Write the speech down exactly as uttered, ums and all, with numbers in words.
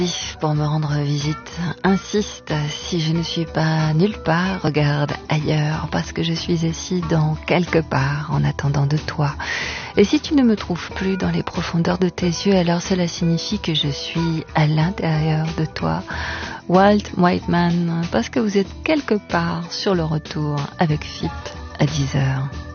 Pour me rendre visite, insiste, si je ne suis pas nulle part, regarde ailleurs, parce que je suis assis dans quelque part en attendant de toi. Et si tu ne me trouves plus dans les profondeurs de tes yeux, alors cela signifie que je suis à l'intérieur de toi. Walt Whiteman, parce que vous êtes quelque part sur le retour avec F I P à dix heures.